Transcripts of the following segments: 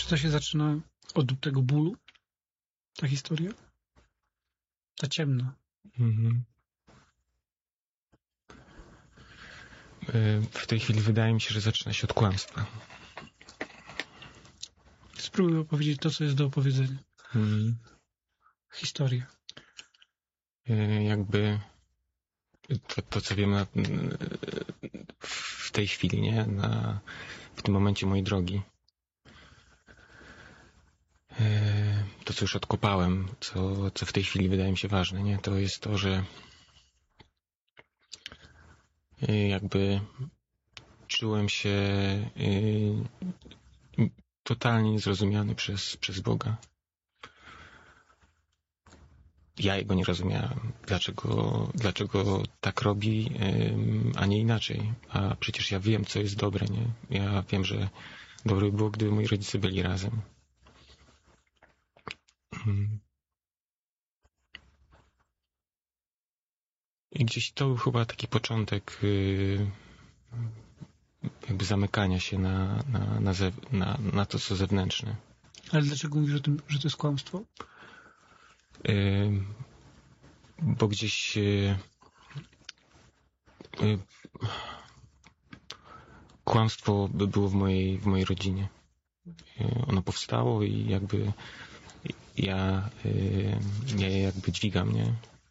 Czy to się zaczyna od tego bólu? Ta historia? Ta ciemna. Mhm. W tej chwili wydaje mi się, że zaczyna się od kłamstwa. Spróbuj opowiedzieć to, co jest do opowiedzenia. Historia. Jakby to co wiemy w tej chwili, nie? W tym momencie mojej drogi. To, co już odkopałem, co w tej chwili wydaje mi się ważne, nie? To jest to, że jakby czułem się totalnie niezrozumiany przez Boga. Ja jego nie rozumiałem. Dlaczego tak robi, a nie inaczej? A przecież ja wiem, co jest dobre, nie? Ja wiem, że dobre by było, gdyby moi rodzice byli razem. I gdzieś to był chyba taki początek jakby zamykania się na to, co zewnętrzne. Ale dlaczego mówisz o tym, że to jest kłamstwo? Bo gdzieś kłamstwo by było w mojej rodzinie. Ono powstało i jakby ja je jakby dźwigam, nie?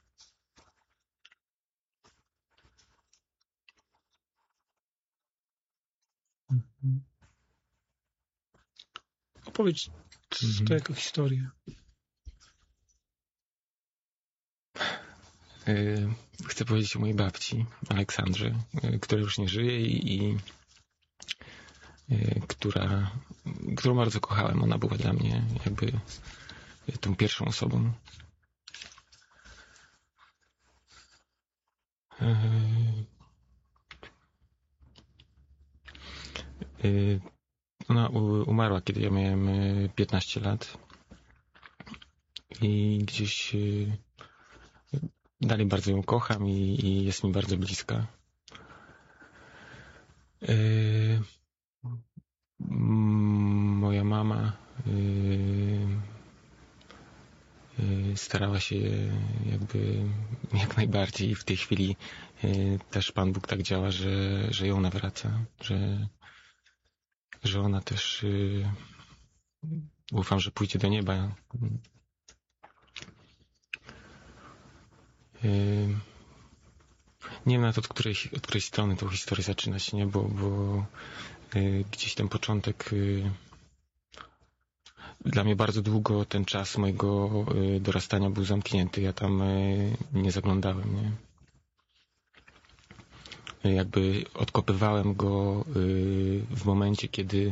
Opowiedz to jako historię. Chcę powiedzieć o mojej babci, Aleksandrze, która już nie żyje i którą bardzo kochałem. Ona była dla mnie jakby tą pierwszą osobą. Ona umarła, kiedy ja miałem 15 lat i gdzieś dalej bardzo ją kocham i jest mi bardzo bliska. Moja mama starała się jakby jak najbardziej i w tej chwili też Pan Bóg tak działa, że ją nawraca, że ona też ufam, że pójdzie do nieba. Nie wiem nawet od której strony tą historię zaczynać, nie? Bo gdzieś ten początek dla mnie bardzo długo ten czas mojego dorastania był zamknięty. Ja tam nie zaglądałem, nie? Jakby odkopywałem go w momencie, kiedy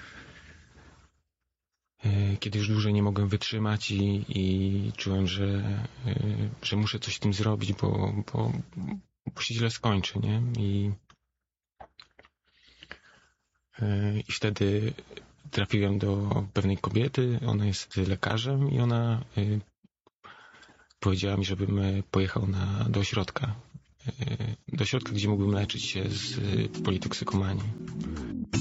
już dłużej nie mogłem wytrzymać i czułem, że muszę coś z tym zrobić, bo się źle skończy, nie? I wtedy trafiłem do pewnej kobiety, ona jest lekarzem i ona powiedziała mi, żebym pojechał do ośrodka. Do ośrodka, gdzie mógłbym leczyć się z politoksykomanii.